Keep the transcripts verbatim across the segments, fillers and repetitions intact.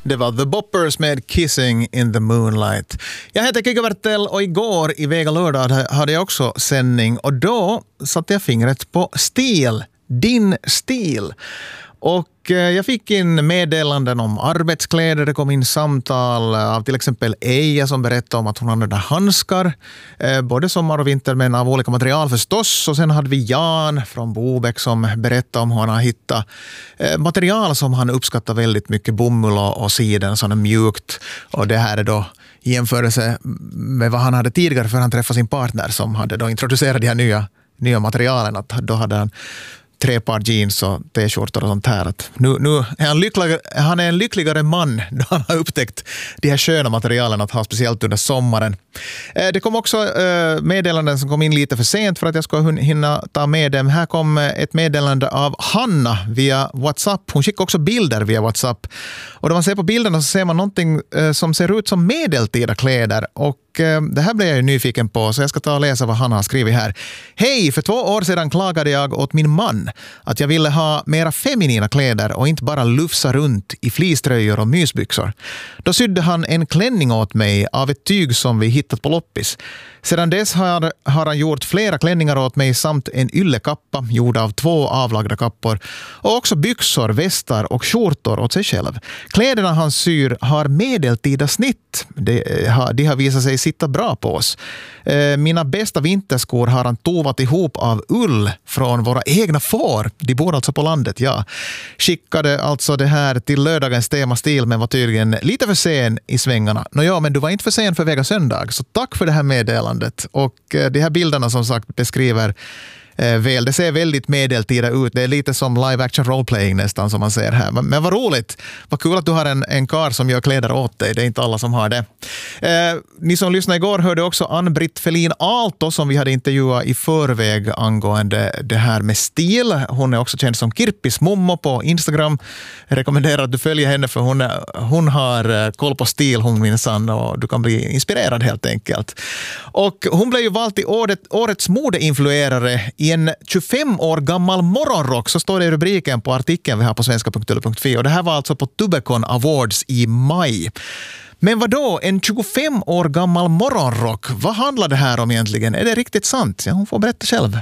Det var The Boppers med Kissing in the Moonlight. Jag heter Kikki Wärtell och igår i Vega lördag hade jag också sändning. Och då satte jag fingret på stil. Din stil. Och jag fick in meddelanden om arbetskläder. Det kom in samtal av till exempel Eija som berättade om att hon hade handskar. Både sommar och vinter men av olika material förstås. Och sen hade vi Jan från Bobäck som berättade om hur han har hittat material som han uppskattar väldigt mycket. Bomull och siden, sådana mjukt. Och det här är då i jämförelse med vad han hade tidigare för han träffade sin partner som hade då introducerat de här nya, nya materialen. Att då hade han tre par jeans och t-skjortor och sånt här. Att nu, nu är han, lycklig, han är en lyckligare man då han har upptäckt de här sköna materialen att ha speciellt under sommaren. Det kom också meddelanden som kom in lite för sent för att jag ska hinna ta med dem. Här kom ett meddelande av Hanna via WhatsApp. Hon skickade också bilder via WhatsApp. Och då man ser på bilderna så ser man någonting som ser ut som medeltida kläder. Och det här blev jag ju nyfiken på så jag ska ta och läsa vad Hanna har skrivit här. Hej, för två år sedan klagade jag åt min man att jag ville ha mera feminina kläder och inte bara lufsa runt i fleecetröjor och mysbyxor. Då sydde han en klänning åt mig av ett tyg som vi hittat på loppis. Sedan dess har, har han gjort flera klänningar åt mig samt en yllekappa gjord av två avlagda kappor och också byxor, västar och skjortor åt sig själv. Kläderna han syr har medeltida snitt. De, de har visat sig sitta bra på oss. Mina bästa vinterskor har han tovat ihop av ull från våra egna får. De bor alltså på landet, ja. Skickade alltså det här till lördagens temastil men var tydligen lite för sen i svängarna. Nå ja, men du var inte för sen för Vega söndag. Så tack för det här meddelandet. Och de här bilderna som sagt beskriver eh, väl. Det ser väldigt medeltida ut. Det är lite som live action roleplaying nästan som man ser här. Men, men vad roligt. Vad kul att du har en, en kar som gör kläder åt dig. Det är inte alla som har det. Eh, ni som lyssnade igår hörde också Ann-Britt Felin Aalto som vi hade intervjuat i förväg angående det här med stil. Hon är också känd som Kirppis Mummo på Instagram. Jag rekommenderar att du följer henne för hon, hon har koll på stil, hon minsann, och du kan bli inspirerad helt enkelt. Och hon blev ju vald till året, årets modeinfluerare i en tjugofem år gammal morgonrock, så står det i rubriken på artikeln vi har på svenska punkt yle punkt fi. Och det här var alltså på Tubecon Awards i maj. Men vad då? En tjugofem år gammal morgonrock? Vad handlar det här om egentligen? Är det riktigt sant? Ja, hon får berätta själv.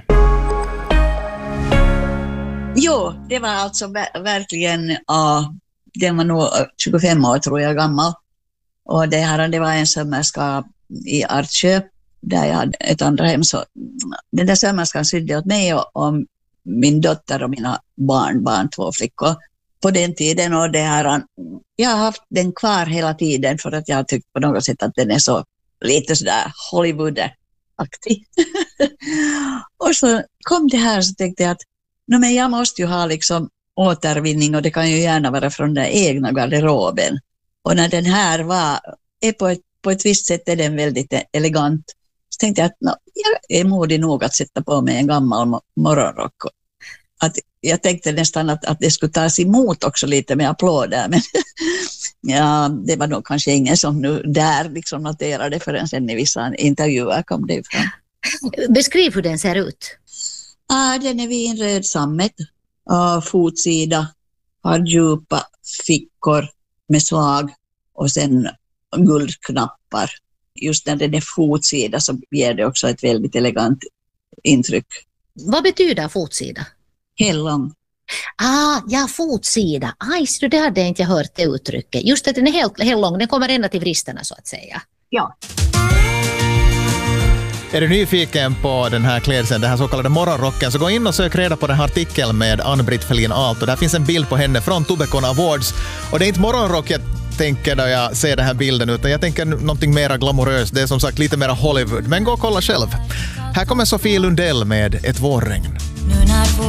Jo, det var alltså ver- verkligen, uh, den var nog tjugofem år tror jag gammal. Och det här det var en sömmerska i Artsjö där jag hade ett andra hem. Så den där sömmerskan sydde åt mig och, och min dotter och mina barn, barn två flickor på den tiden. Och det här, jag har haft den kvar hela tiden för att jag har tyckt på något sätt att den är så lite sådär Hollywood-aktig. Och så kom det här så tänkte jag att no, men jag måste ju ha liksom återvinning och det kan ju gärna vara från den egna garderoben. Och när den här var, är på ett, på ett visst sätt är den väldigt elegant. Så tänkte jag att no, jag är modig nog att sätta på mig en gammal morgonrock. Att jag tänkte nästan att, att det skulle tas emot också lite med applåder. Men ja, det var nog kanske ingen som nu där liksom noterade förrän sen i vissa intervjuer kom det ifrån. Beskriv hur den ser ut. Ah, den är vinröd sammet. Ah, fotsida har djupa fickor med slag och sen guldknappar. Just när den är fotsida så ger det också ett väldigt elegant intryck. Vad betyder fotsida? Hellång. Ah, ja, fotsida. Aj, så det hade jag inte hört det uttrycket. Just att den är helt, helt lång, den kommer ända till vristerna så att säga. Ja. Är du nyfiken på den här klädseln, den här så kallade morgonrocken, så gå in och sök reda på den här artikeln med Ann-Britt Felin Aalto. Där finns en bild på henne från Tubecon Awards. Och det är inte morgonrock jag tänker när jag ser den här bilden, utan jag tänker någonting mer glamoröst. Det är som sagt lite mer Hollywood. Men gå och kolla själv. Här kommer Sofie Lundell med Ett vårregn.